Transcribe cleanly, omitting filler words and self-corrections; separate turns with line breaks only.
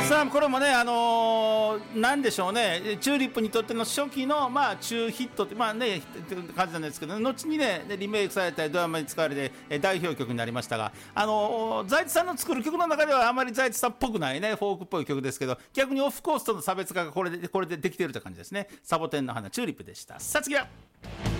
さあこれもねなんでしょうね、チューリップにとっての初期の中ヒットって感じなんですけど、後にねリメイクされたりドラマに使われて代表曲になりましたが、財津さんの作る曲の中ではあまり財津さんっぽくないねフォークっぽい曲ですけど、逆にオフコースとの差別化がこれでできているという感じですね。サボテンの花チューリップでした。さあ次は